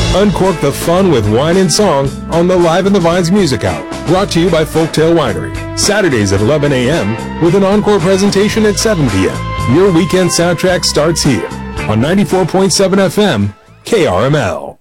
Uncork the fun with wine and song on the Live in the Vines Music Hour, brought to you by Folktail Winery. Saturdays at 11 a.m. with an encore presentation at 7 p.m. Your weekend soundtrack starts here on 94.7 FM, KRML.